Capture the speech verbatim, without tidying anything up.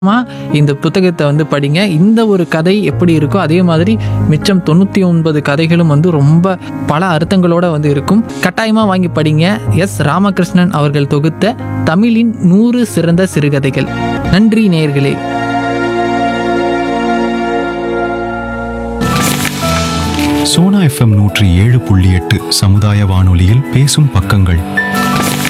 மா இந்த புத்தகத்தை வந்து படிங்க. இந்த ஒரு கதை எப்படி இருக்கோ அதே மாதிரி மிச்சம் தொண்ணூற்றி ஒன்பது கதைகளும் வந்து ரொம்ப பல அர்த்தங்களோட வந்து இருக்கும். கட்டாயமாக வாங்கி படிங்க. எஸ் ராமகிருஷ்ணன் அவர்கள் தொகுத்த தமிழின் நூறு சிறந்த சிறுகதைகள். நன்றி நேயர்களே. சோனா எஃப்எம் நூற்றி ஏழு புள்ளி எட்டு சமுதாய வானொலியில் பேசும் பக்கங்கள்.